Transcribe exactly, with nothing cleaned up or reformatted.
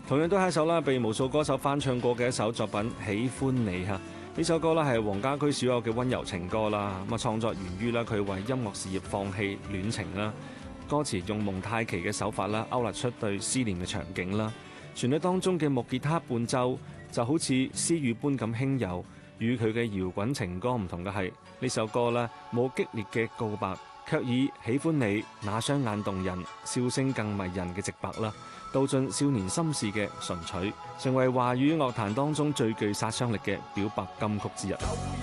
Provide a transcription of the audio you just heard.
同樣都係一首啦，被無數歌手翻唱過嘅一首作品《喜歡你》嚇。呢首歌啦係黃家駒少有嘅溫柔情歌啦。咁啊創作源於啦佢為音樂事業放棄戀情啦。歌詞用蒙太奇嘅手法啦，勾勒出對思念嘅場景啦。旋律當中嘅木吉他伴奏就好似詩語般咁輕柔，與佢嘅搖滾情歌唔同嘅係呢首歌啦，冇激烈嘅告白，卻以喜歡你那雙眼動人、笑聲更迷人嘅直白啦，道盡少年心事嘅純粹，成為華語樂壇當中最具殺傷力嘅表白金曲之一。